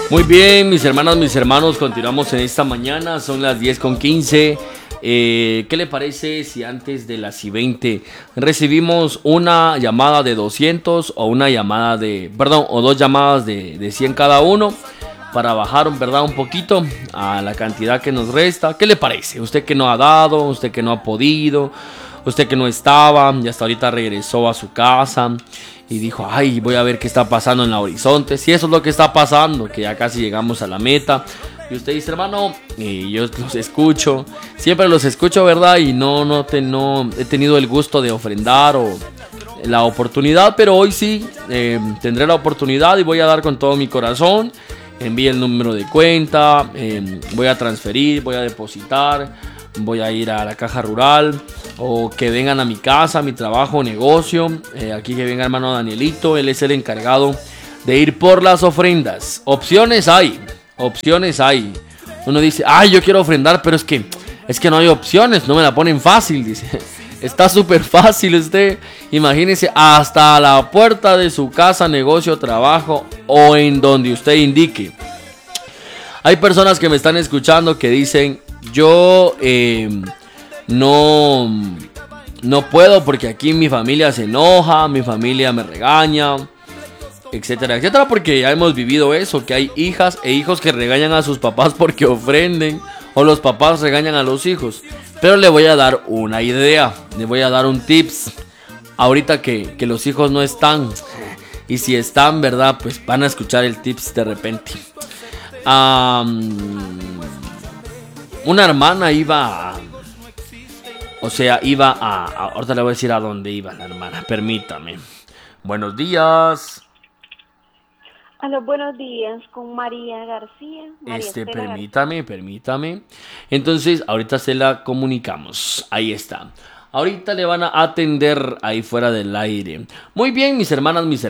Muy bien, mis hermanas, mis hermanos, continuamos en esta mañana, son las 10:15. ¿Qué le parece si antes de las 20 recibimos una llamada de 200 o una llamada o dos llamadas de 100 cada uno para bajar, ¿verdad? Un poquito a la cantidad que nos resta? ¿Qué le parece? Usted que no ha dado, usted que no ha podido, usted que no estaba y hasta ahorita regresó a su casa y dijo, ay, voy a ver qué está pasando en el horizonte. Si eso es lo que está pasando, que ya casi llegamos a la meta. Y usted dice, hermano, yo los escucho, siempre los escucho, ¿verdad? Y no he tenido el gusto de ofrendar o la oportunidad, pero hoy sí tendré la oportunidad y voy a dar con todo mi corazón. Envíe el número de cuenta, voy a transferir, voy a depositar, voy a ir a la caja rural o que vengan a mi casa, a mi trabajo, negocio. Aquí que venga hermano Danielito, él es el encargado de ir por las ofrendas. Opciones hay. Uno dice, ay, yo quiero ofrendar, pero es que no hay opciones, no me la ponen fácil, dice. Está súper fácil usted. Imagínese, hasta la puerta de su casa, negocio, trabajo o en donde usted indique. Hay personas que me están escuchando que dicen, yo no puedo porque aquí mi familia se enoja, mi familia me regaña, etcétera, etcétera, porque ya hemos vivido eso, que hay hijas e hijos que regañan a sus papás porque ofrenden, o los papás regañan a los hijos. Pero le voy a dar una idea, le voy a dar un tips, ahorita que los hijos no están, y si están, ¿verdad? Pues van a escuchar el tips de repente. Una hermana iba ahorita le voy a decir a dónde iba la hermana, permítame. Buenos días. Aló, buenos días, con María García. Permítame. Entonces, ahorita se la comunicamos. Ahí está. Ahorita le van a atender ahí fuera del aire. Muy bien, mis hermanas, mis hermanos.